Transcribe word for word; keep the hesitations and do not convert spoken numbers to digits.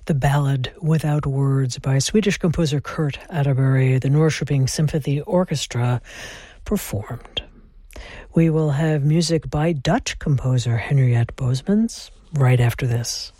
the ballad Without Words by Swedish composer Kurt Atterbury, the Norrköping Symphony Orchestra performed. We will have music by Dutch composer Henriette Bosmans right after this.